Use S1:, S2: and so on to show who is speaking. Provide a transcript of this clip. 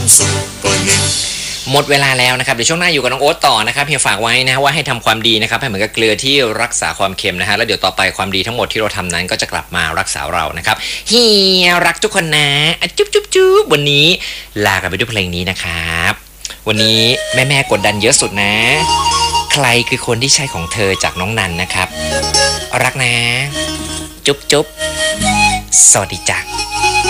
S1: หมดเวลาแล้วนะครับเดี๋ยวช่วงหน้าอยู่กับน้องโอ๊ตต่อนะครับเฮียฝากไว้นะว่าให้ทำความดีนะครับให้เหมือนกับเกลือที่รักษาความเค็มนะฮะแล้วเดี๋ยวต่อไปความดีทั้งหมดที่เราทำนั้นก็จะกลับมารักษาเรานะครับเฮียรักทุกคนนะจุ๊บจุ๊บจุ๊บวันนี้ลากันไปด้วยเพลงนี้นะครับวันนี้แม่กดดันเยอะสุดนะใครคือคนที่ใช่ของเธอจากน้องนันนะครับรักนะจุ๊บจุ๊บสวัสดีจ้ะ